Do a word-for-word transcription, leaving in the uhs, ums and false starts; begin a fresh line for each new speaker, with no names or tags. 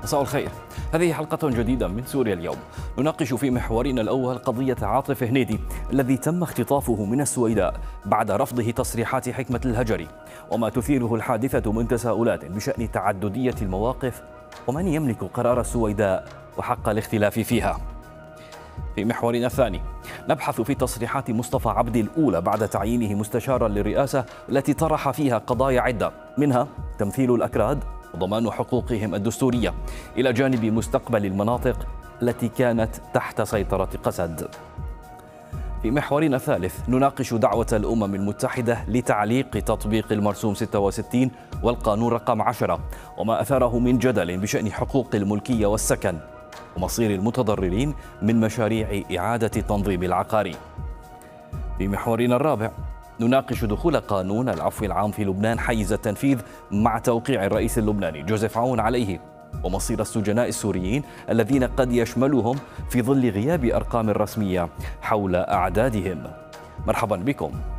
مساء الخير. هذه حلقة جديدة من سوريا اليوم. نناقش في محورنا الأول قضية عاطف هنيدي الذي تم اختطافه من السويداء بعد رفضه تصريحات حكمة الهجري، وما تثيره الحادثة من تساؤلات بشأن تعددية المواقف ومن يملك قرار السويداء وحق الاختلاف فيها. في محورنا الثاني نبحث في تصريحات مصطفى عبد الأولى بعد تعيينه مستشارا للرئاسة التي طرح فيها قضايا عدة، منها تمثيل الأكراد وضمان حقوقهم الدستورية، إلى جانب مستقبل المناطق التي كانت تحت سيطرة قسد. في محورنا الثالث نناقش دعوة الأمم المتحدة لتعليق تطبيق المرسوم ستة وستين والقانون رقم عشرة وما أثاره من جدل بشأن حقوق الملكية والسكن ومصير المتضررين من مشاريع إعادة التنظيم العقاري. في محورنا الرابع نناقش دخول قانون العفو العام في لبنان حيز التنفيذ مع توقيع الرئيس اللبناني جوزيف عون عليه، ومصير السجناء السوريين الذين قد يشملهم في ظل غياب أرقام رسمية حول أعدادهم. مرحبا بكم.